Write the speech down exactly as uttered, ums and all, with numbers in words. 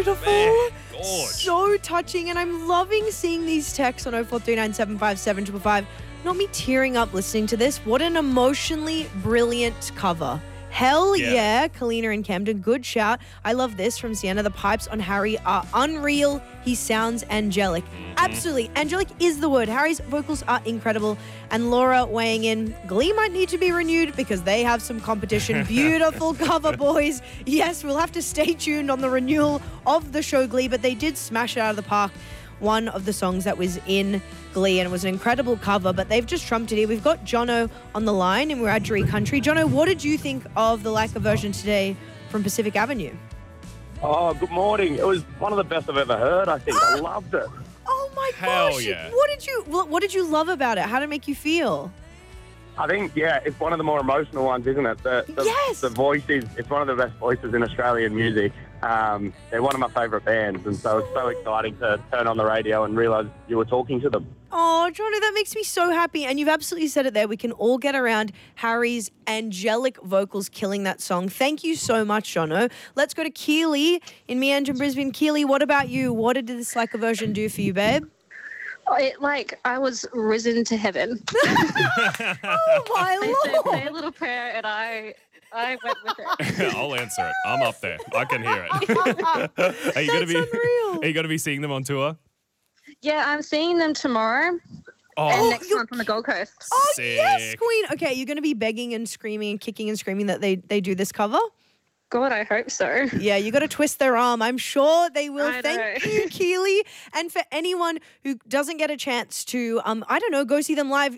beautiful. Man, gorge. So touching. And I'm loving seeing these texts on oh four three nine, seven five seven, five five five. Not me tearing up listening to this. What an emotionally brilliant cover. Hell yeah. yeah, Kalina and Camden, good shout. I love this from Sienna. The pipes on Harry are unreal. He sounds angelic. Mm-hmm. Absolutely. Angelic is the word. Harry's vocals are incredible. And Laura weighing in, Glee might need to be renewed because they have some competition. Beautiful cover, boys. Yes, we'll have to stay tuned on the renewal of the show Glee, but they did smash it out of the park. One of the songs that was in Glee, and it was an incredible cover, but they've just trumped it here. We've got Jono on the line and we're at Wiradjuri Country. Jono, what did you think of the Leica version today from Pacific Avenue? Oh, good morning. It was one of the best I've ever heard, I think. I loved it. Oh my Hell gosh. yeah. What did you what, what did you love about it? How did it make you feel? I think, yeah, it's one of the more emotional ones, isn't it? The, the, Yes. The voice is, it's one of the best voices in Australian music. Um, they're one of my favourite bands, and so it's so exciting to turn on the radio and realise you were talking to them. Oh, Jono, that makes me so happy. And you've absolutely said it there. We can all get around Harry's angelic vocals killing that song. Thank you so much, Jono. Let's go to Keely in Meandrin, Brisbane. Keely, what about you? What did this Leica version do for you, babe? Oh, it, like, I was risen to heaven. Oh, my They said, Lord. say a little prayer, and I I went with it. I'll answer it. I'm up there. I can hear it. are you gonna That's be unreal. Are you gonna be seeing them on tour? Yeah, I'm seeing them tomorrow Oh, and next you- month on the Gold Coast. Oh, Sick. yes, Queen. Okay, you're going to be begging and screaming and kicking and screaming that they, they do this cover? God, I hope so. Yeah, you got to twist their arm. I'm sure they will. I Thank know. you, Keely. And for anyone who doesn't get a chance to, um, I don't know, go see them live,